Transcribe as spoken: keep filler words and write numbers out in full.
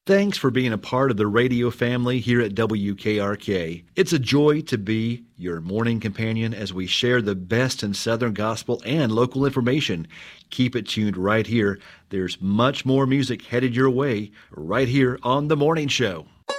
Thanks for being a part of the radio family here at W K R K. It's a joy to be your morning companion as we share the best in Southern gospel and local information. Keep it tuned right here. There's much more music headed your way right here on The Morning Show.